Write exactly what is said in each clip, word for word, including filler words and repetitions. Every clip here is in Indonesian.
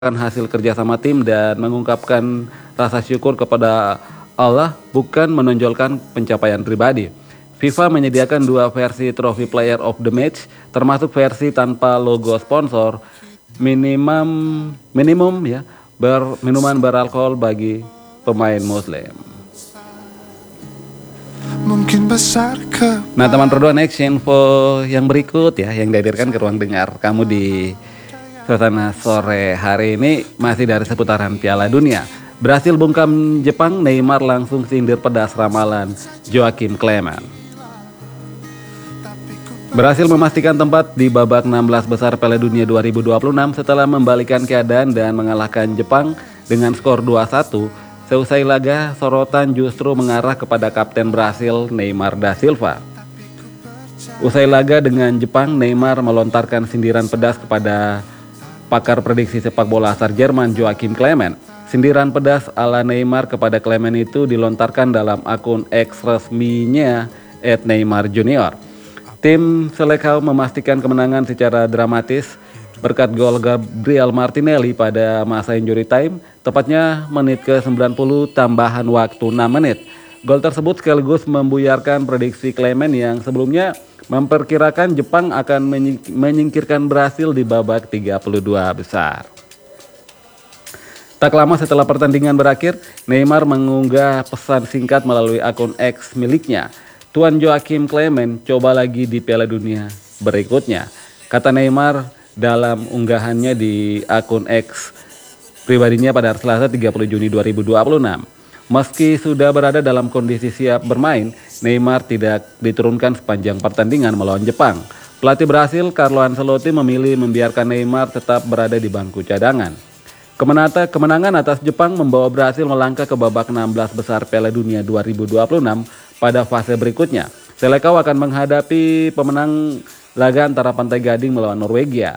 hasil kerjasama tim dan mengungkapkan rasa syukur kepada Allah, bukan menonjolkan pencapaian pribadi. FIFA menyediakan dua versi Trophy Player of the Match, termasuk versi tanpa logo sponsor, minimum minimum ya ber, minuman beralkohol bagi pemain Muslim. Mungkin besar ke. Nah, teman Pro dua, next info yang berikut ya, yang dihadirkan ke ruang dengar kamu di suasana sore hari ini masih dari seputaran Piala Dunia. Berhasil bungkam Jepang, Neymar langsung sindir pedas ramalan Joachim Kleeman. Berhasil memastikan tempat di babak enam belas besar Piala Dunia dua ribu dua puluh enam setelah membalikan keadaan dan mengalahkan Jepang dengan skor dua satu. Seusai laga, sorotan justru mengarah kepada kapten Brasil Neymar da Silva. Usai laga dengan Jepang, Neymar melontarkan sindiran pedas kepada pakar prediksi sepak bola asal Jerman Joachim Kleeman. Sindiran pedas ala Neymar kepada Kleeman itu dilontarkan dalam akun X resminya et Neymar Junior. Tim Selecao memastikan kemenangan secara dramatis berkat gol Gabriel Martinelli pada masa injury time, tepatnya menit ke sembilan puluh tambahan waktu enam menit. Gol tersebut sekaligus membuyarkan prediksi Kleeman yang sebelumnya memperkirakan Jepang akan menyingkirkan Brasil di babak tiga puluh dua besar. Tak lama setelah pertandingan berakhir, Neymar mengunggah pesan singkat melalui akun X miliknya. Tuan Joachim Kleeman, coba lagi di Piala Dunia berikutnya, kata Neymar dalam unggahannya di akun X pribadinya pada Selasa tiga puluh Juni dua ribu dua puluh enam. Meski sudah berada dalam kondisi siap bermain, Neymar tidak diturunkan sepanjang pertandingan melawan Jepang. Pelatih Brasil Carlo Ancelotti memilih membiarkan Neymar tetap berada di bangku cadangan. Kemenata, kemenangan atas Jepang membawa Brasil melangkah ke babak enam belas besar Piala Dunia dua ribu dua puluh enam pada fase berikutnya. Selecao akan menghadapi pemenang laga antara Pantai Gading melawan Norwegia.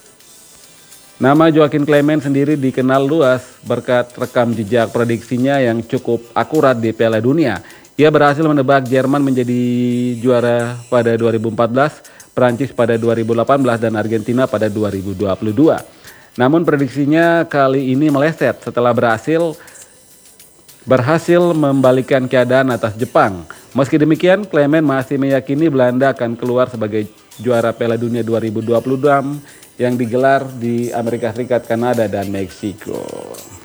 Nama Joachim Kleeman sendiri dikenal luas berkat rekam jejak prediksinya yang cukup akurat di Piala Dunia. Ia berhasil menebak Jerman menjadi juara pada dua ribu empat belas, Prancis pada dua ribu delapan belas, dan Argentina pada dua ribu dua puluh dua. Namun prediksinya kali ini meleset setelah berhasil berhasil membalikan keadaan atas Jepang. Meski demikian, Kleeman masih meyakini Belanda akan keluar sebagai juara Piala Dunia dua ribu dua puluh enam yang digelar di Amerika Serikat, Kanada, dan Meksiko.